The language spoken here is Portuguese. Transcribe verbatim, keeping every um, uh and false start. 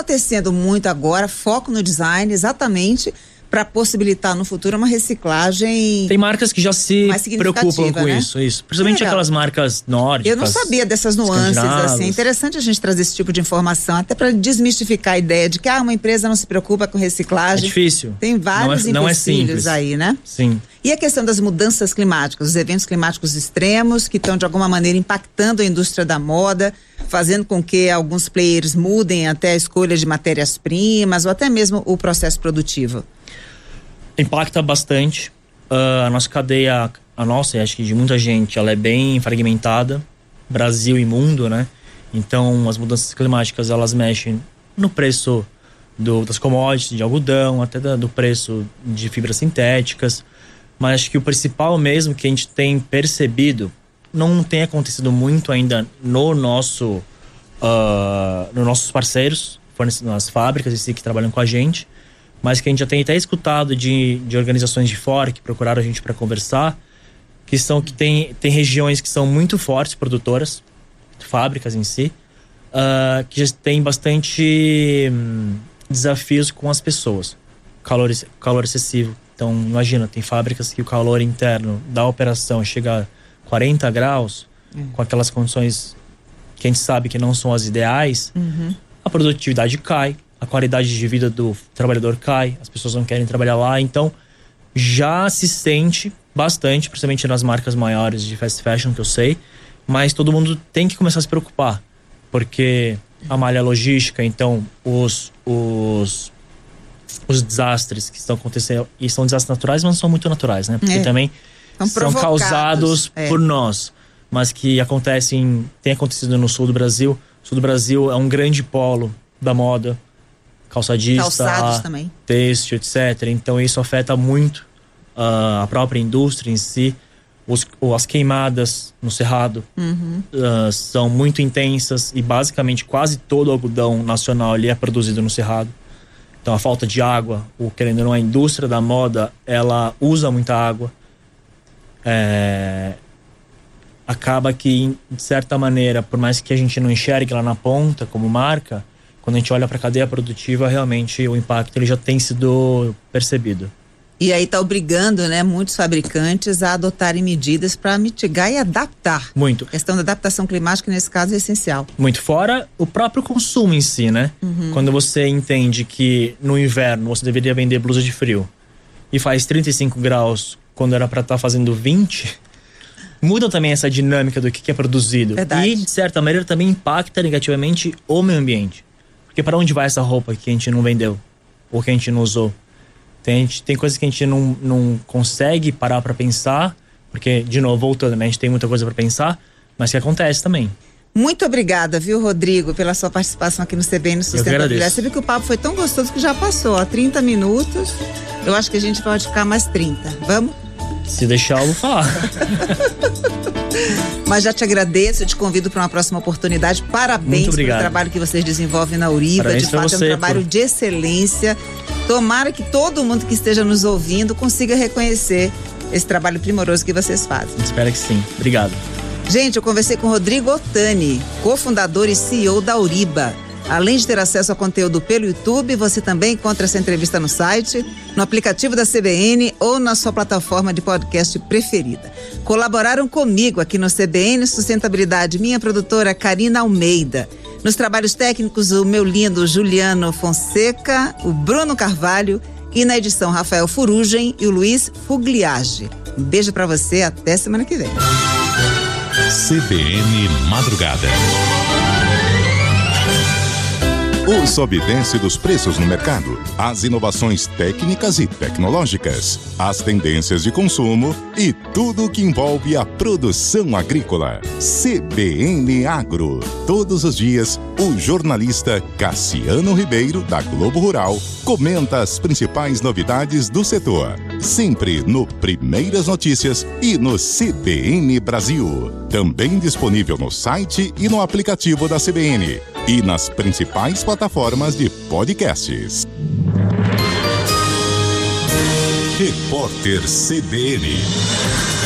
acontecendo muito agora, foco no design, exatamente para possibilitar no futuro uma reciclagem. Tem marcas que já se preocupam com né? isso, isso. Principalmente é aquelas marcas nórdicas. Eu não sabia dessas nuances, assim. É interessante a gente trazer esse tipo de informação, até para desmistificar a ideia de que ah, uma empresa não se preocupa com reciclagem. É difícil. Tem vários não é, não é empecilhos simples. aí, né? Sim. E a questão das mudanças climáticas, os eventos climáticos extremos que estão de alguma maneira impactando a indústria da moda, fazendo com que alguns players mudem até a escolha de matérias-primas ou até mesmo o processo produtivo. Impacta bastante. Uh, a nossa cadeia, a nossa, e acho que de muita gente, ela é bem fragmentada, Brasil e mundo, né? Então, as mudanças climáticas, elas mexem no preço do, das commodities, de algodão, até da, do preço de fibras sintéticas. Mas acho que o principal mesmo que a gente tem percebido, não tem acontecido muito ainda no nosso, uh, nos nossos parceiros, nas fábricas em si que trabalham com a gente, mas que a gente já tem até escutado de, de organizações de fora que procuraram a gente para conversar, que são que tem, tem regiões que são muito fortes produtoras, fábricas em si, uh, que já tem bastante hum, desafios com as pessoas, calor, calor excessivo. Então imagina, tem fábricas que o calor interno da operação chega a quarenta graus, uhum. com aquelas condições que a gente sabe que não são as ideais, uhum. a produtividade cai, a qualidade de vida do trabalhador cai, as pessoas não querem trabalhar lá, então já se sente bastante, principalmente nas marcas maiores de fast fashion que eu sei, mas todo mundo tem que começar a se preocupar, porque a malha logística, então os, os, os desastres que estão acontecendo, e são desastres naturais, mas não são muito naturais, né? Porque é. também são, são causados é. por nós, mas que acontecem, tem acontecido no sul do Brasil. O sul do Brasil é um grande polo da moda, calçadista, calçados também, têxtil, etcétera. Então isso afeta muito uh, a própria indústria em si. Os, as queimadas no cerrado uhum. uh, são muito intensas e basicamente quase todo o algodão nacional ali é produzido no cerrado. Então a falta de água, o querendo ou não, a indústria da moda, ela usa muita água. É, acaba que, de certa maneira, por mais que a gente não enxergue lá na ponta como marca, quando a gente olha para a cadeia produtiva, realmente o impacto ele já tem sido percebido. E aí está obrigando, né, muitos fabricantes a adotarem medidas para mitigar e adaptar. Muito. A questão da adaptação climática, nesse caso, é essencial. Muito. Fora o próprio consumo em si, né? Uhum. Quando você entende que no inverno você deveria vender blusa de frio e faz trinta e cinco graus quando era para estar tá fazendo vinte, muda também essa dinâmica do que é produzido. Verdade. E, de certa maneira, também impacta negativamente o meio ambiente. Porque para onde vai essa roupa que a gente não vendeu? Ou que a gente não usou? Tem, tem coisas que a gente não, não consegue parar para pensar, porque, de novo, voltando, né? A gente tem muita coisa para pensar, mas que acontece também. Muito obrigada, viu, Rodrigo, pela sua participação aqui no C B N Sustentabilidade. Você viu que o papo foi tão gostoso que já passou, ó, trinta minutos. Eu acho que a gente pode ficar mais trinta. Vamos? Se deixar, eu vou falar. Mas já te agradeço, eu te convido para uma próxima oportunidade. Parabéns pelo trabalho que vocês desenvolvem na Uriba. Parabéns de fato, você, é um trabalho por... de excelência. Tomara que todo mundo que esteja nos ouvindo consiga reconhecer esse trabalho primoroso que vocês fazem. Espero que sim. Obrigado. Gente, eu conversei com Rodrigo Ottani, cofundador e C E O da Uriba. Além de ter acesso a conteúdo pelo YouTube, você também encontra essa entrevista no site, no aplicativo da C B N ou na sua plataforma de podcast preferida. Colaboraram comigo aqui no C B N Sustentabilidade, minha produtora Karina Almeida. Nos trabalhos técnicos, o meu lindo Juliano Fonseca, o Bruno Carvalho e na edição Rafael Furugem e o Luiz Fugliage. Um beijo pra você, até semana que vem. C B N Madrugada. O sobe e desce dos preços no mercado, as inovações técnicas e tecnológicas, as tendências de consumo e tudo o que envolve a produção agrícola. C B N Agro. Todos os dias, o jornalista Cassiano Ribeiro, da Globo Rural, comenta as principais novidades do setor. Sempre no Primeiras Notícias e no C B N Brasil. Também disponível no site e no aplicativo da C B N. E nas principais plataformas de podcasts. Repórter C B N.